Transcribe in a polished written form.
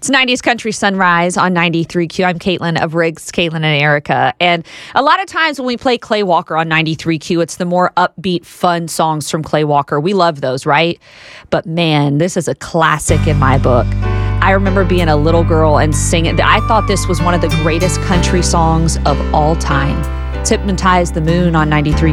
It's 90s Country Sunrise on 93Q. I'm Caitlin of Riggs, Caitlin and Erica. And a lot of times when we play Clay Walker on 93Q, it's the more upbeat, fun songs from Clay Walker. We love those, right? But man, this is a classic in my book. I remember being a little girl and singing. I thought this was one of the greatest country songs of all time. It's Hypnotize the Moon on 93Q.